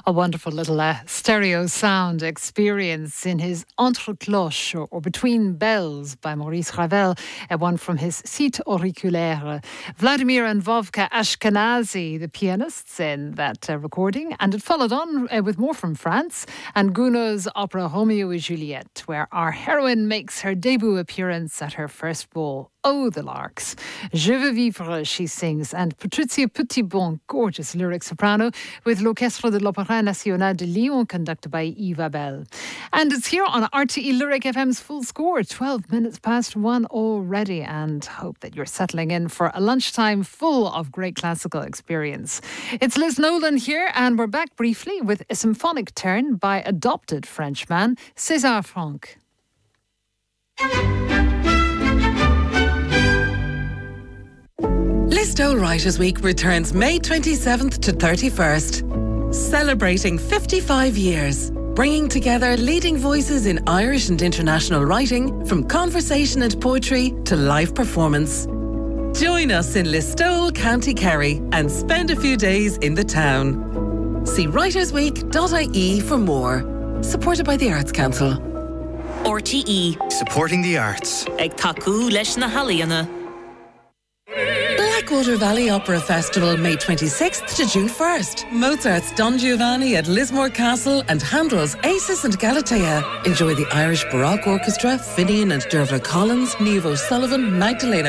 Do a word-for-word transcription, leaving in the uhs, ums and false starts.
A wonderful little uh, stereo sound experience in his Entre Cloches, or, or Between Bells by Maurice Ravel, uh, one from his Cite Auriculaire. Vladimir and Vovka Ashkenazy, the pianists in that uh, recording, and it followed on uh, with more from France and Gounod's opera Romeo et Juliette, where our heroine makes her debut appearance at her first ball. Oh, the larks. Je veux vivre, she sings, and Patrizia Petitbon, gorgeous lyric soprano, with l'Orchestre de l'Opéra National de Lyon, conducted by Yves Abel. And it's here on R T E Lyric F M's Full Score, twelve minutes past one already, and hope that you're settling in for a lunchtime full of great classical experience. It's Liz Nolan here, and we're back briefly with a symphonic turn by adopted Frenchman, César Franck. Listo Writers' Week returns May twenty-seventh to thirty-first, celebrating fifty-five years, bringing together leading voices in Irish and international writing, from conversation and poetry to live performance. Join us in Listowel, County Kerry, and spend a few days in the town. See writers week dot I E for more. Supported by the Arts Council. R T E. Supporting the arts. Ag tacu leis na halaíonna. Blackwater Valley Opera Festival, May twenty-sixth to June first. Mozart's Don Giovanni at Lismore Castle and Handel's Acis and Galatea. Enjoy the Irish Baroque Orchestra, Finian and Dervla Collins, Niamh O'Sullivan, Magdalena